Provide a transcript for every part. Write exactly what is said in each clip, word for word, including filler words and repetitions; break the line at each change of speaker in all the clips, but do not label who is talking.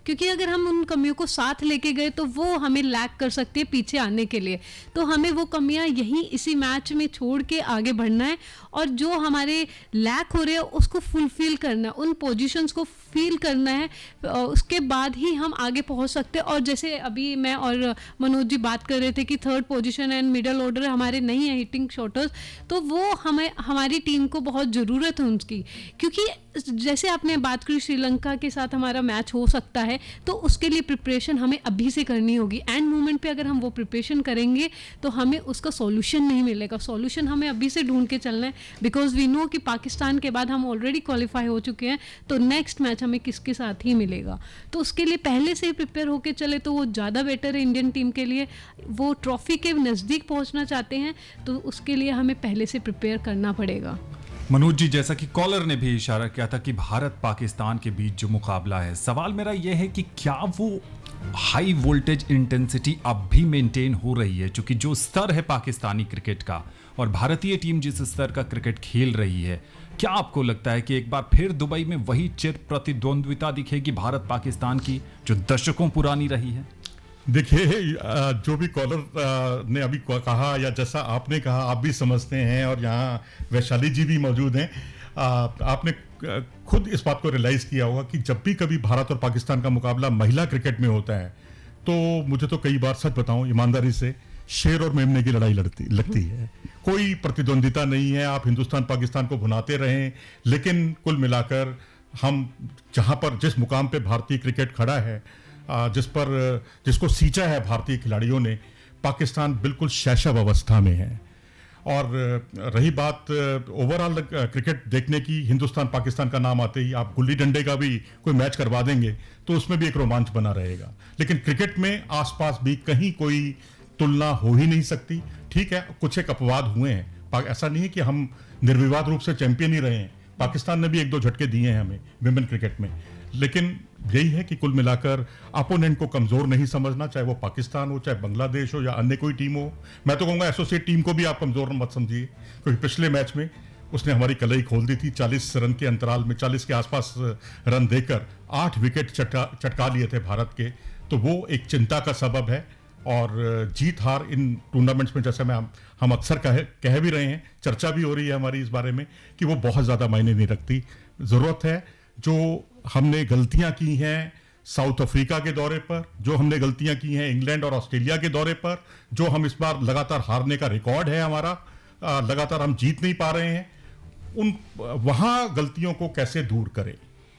क्योंकि अगर हम उन कमियों को साथ लेके गए तो वो हमें लैक कर सकती है पीछे आने के लिए। तो हमें वो कमियां यहीं इसी मैच में छोड़ के आगे बढ़ना है और जो हमारे लैक हो रहे हैं उसको फुलफिल करना है, उन पोजीशंस को फील करना है, उसके बाद ही हम आगे पहुंच सकते हैं। और जैसे अभी मैं और मनोज जी बात कर रहे थे कि third position and middle order हमारे नहीं है हिटिंग शॉटर्स, तो वो हमें हमारी टीम को बहुत ज़रूरत है उनकी, क्योंकि जैसे आपने बात करी श्रीलंका के साथ हमारा मैच हो सकता है, तो उसके लिए प्रिपरेशन हमें अभी से करनी होगी। एंड मोमेंट पे अगर हम वो प्रिपरेशन करेंगे तो हमें उसका सॉल्यूशन नहीं मिलेगा, सॉल्यूशन हमें अभी से ढूंढ के चलना है, बिकॉज वी नो कि पाकिस्तान के बाद हम ऑलरेडी क्वालिफाई हो चुके हैं, तो नेक्स्ट मैच हमें किसके साथ ही मिलेगा। तो उसके लिए पहले से ही प्रिपेयर होके चले तो वो ज़्यादा बेटर है इंडियन टीम के लिए। वो ट्रॉफी के नज़दीक पहुंचना चाहते हैं तो उसके लिए हमें पहले से प्रिपेयर करना पड़ेगा।
मनोज जी, जैसा कि कॉलर ने भी इशारा किया था कि भारत पाकिस्तान के बीच जो मुकाबला है, सवाल मेरा यह है कि क्या वो हाई वोल्टेज इंटेंसिटी अब भी मेंटेन हो रही है? क्योंकि जो स्तर है पाकिस्तानी क्रिकेट का और भारतीय टीम जिस स्तर का क्रिकेट खेल रही है, क्या आपको लगता है कि एक बार फिर दुबई में वही चिर प्रतिद्वंद्विता दिखेगी भारत पाकिस्तान की जो दशकों पुरानी रही है?
देखिए, जो भी कॉलर ने अभी कहा या जैसा आपने कहा आप भी समझते हैं और यहाँ वैशाली जी भी मौजूद हैं, आपने खुद इस बात को रियलाइज़ किया होगा कि जब भी कभी भारत और पाकिस्तान का मुकाबला महिला क्रिकेट में होता है तो मुझे तो कई बार, सच बताऊं ईमानदारी से, शेर और मेमने की लड़ाई लड़ती लगती है। कोई प्रतिद्वंदिता नहीं है, आप हिंदुस्तान पाकिस्तान को भुनाते रहें, लेकिन कुल मिलाकर हम जहाँ पर जिस मुकाम पे भारतीय क्रिकेट खड़ा है, जिस पर जिसको सींचा है भारतीय खिलाड़ियों ने, पाकिस्तान बिल्कुल शैशव अवस्था में है। और रही बात ओवरऑल क्रिकेट देखने की, हिंदुस्तान पाकिस्तान का नाम आते ही आप गुल्ली डंडे का भी कोई मैच करवा देंगे तो उसमें भी एक रोमांच बना रहेगा, लेकिन क्रिकेट में आसपास भी कहीं कोई तुलना हो ही नहीं सकती। ठीक है, कुछ एक अपवाद हुए हैं, ऐसा नहीं है कि हम निर्विवाद रूप से चैंपियन ही रहे हैं, पाकिस्तान ने भी एक दो झटके दिए हैं हमें विमेन क्रिकेट में, लेकिन यही है कि कुल मिलाकर अपोनेंट को कमजोर नहीं समझना, चाहे वो पाकिस्तान हो, चाहे बांग्लादेश हो या अन्य कोई टीम हो। मैं तो कहूँगा एसोसिएट टीम को भी आप कमजोर मत समझिए, क्योंकि पिछले मैच में उसने हमारी कलाई खोल दी थी। चालीस रन के अंतराल में, चालीस के आसपास रन देकर आठ विकेट चटका चटका लिए थे भारत के, तो वो एक चिंता का सबब है। और जीत हार इन टूर्नामेंट्स में, जैसे मैं हम, हम अक्सर कह कह भी रहे हैं, चर्चा भी हो रही है हमारी इस बारे में कि वो बहुत ज़्यादा मायने नहीं रखती। ज़रूरत है जो हमने गलतियां की हैं साउथ अफ्रीका के दौरे पर, जो हमने गलतियां की हैं इंग्लैंड और ऑस्ट्रेलिया के दौरे पर, जो हम इस बार लगातार हारने का रिकॉर्ड है हमारा, लगातार हम जीत नहीं पा रहे हैं, उन वहां गलतियों को कैसे दूर करें।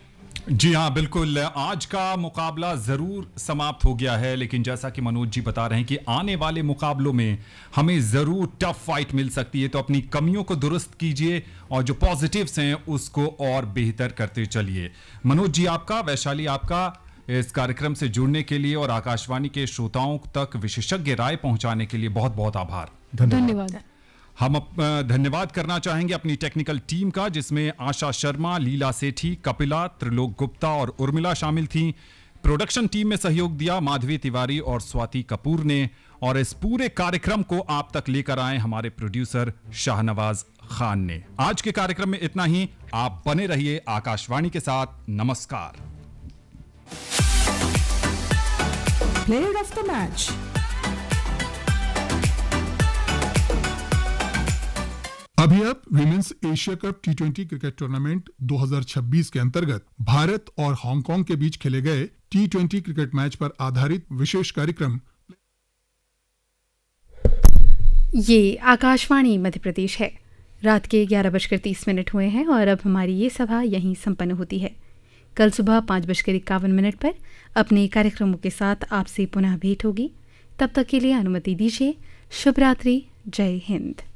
जी हाँ, बिल्कुल। आज का मुकाबला ज़रूर समाप्त हो गया है, लेकिन जैसा कि मनोज जी बता रहे हैं कि आने वाले मुकाबलों में हमें ज़रूर टफ फाइट मिल सकती है, तो अपनी कमियों को दुरुस्त कीजिए और जो पॉजिटिव्स हैं उसको और बेहतर करते चलिए। मनोज जी आपका, वैशाली आपका, इस कार्यक्रम से जुड़ने के लिए और आकाशवाणी के श्रोताओं तक विशेषज्ञ राय पहुंचाने के लिए बहुत बहुत आभार।
धन्यवाद।
हम धन्यवाद करना चाहेंगे अपनी टेक्निकल टीम का, जिसमें आशा शर्मा, लीला सेठी, कपिला, त्रिलोक गुप्ता और उर्मिला शामिल थीं। प्रोडक्शन टीम में सहयोग दिया माधवी तिवारी और स्वाति कपूर ने, और इस पूरे कार्यक्रम को आप तक लेकर आए हमारे प्रोड्यूसर शाहनवाज खान ने। आज के कार्यक्रम में इतना ही। आप बने रहिए आकाशवाणी के साथ। नमस्कार।
Player of the match.
अभी आप women's Asia cup T twenty cricket tournament दो हज़ार छब्बीस के अंतर्गत भारत और हांगकांग के बीच खेले गए टी ट्वेंटी क्रिकेट मैच पर आधारित विशेष कार्यक्रम।
ये आकाशवाणी मध्य प्रदेश है। रात के ग्यारह बजकर तीस मिनट हुए हैं और अब हमारी ये सभा यहीं संपन्न होती है। कल सुबह पाँच बजकर इक्यावन मिनट पर अपने कार्यक्रमों के साथ आपसे पुनः भेंट होगी। तब तक के लिए अनुमति दीजिए। शुभ रात्रि। जय हिंद।